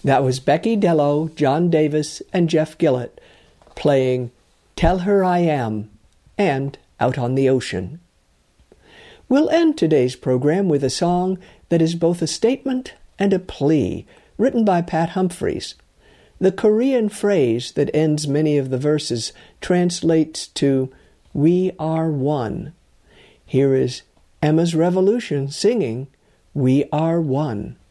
That was Becky Dello, John Davis, and Jeff Gillett playing Tell Her I Am and Out on the Ocean. We'll end today's program with a song that is both a statement and a plea, written by Pat Humphreys. The Korean phrase that ends many of the verses translates to, "We are one." Here is Emma's Revolution singing, "We are one."